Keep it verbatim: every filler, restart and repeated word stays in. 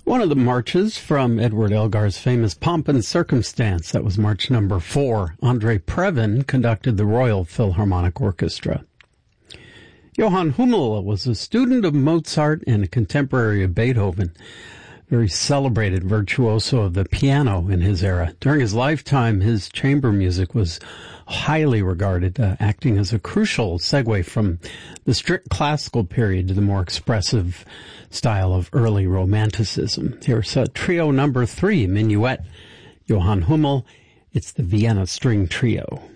One of the marches from Edward Elgar's famous Pomp and Circumstance. That was march number four. Andre Previn conducted the Royal Philharmonic Orchestra. Johann Hummel was a student of Mozart and a contemporary of Beethoven. Very celebrated virtuoso of the piano in his era. During his lifetime, his chamber music was highly regarded, uh, acting as a crucial segue from the strict classical period to the more expressive style of early Romanticism. Here's uh, trio number three, Minuet, Johann Hummel. It's the Vienna String Trio.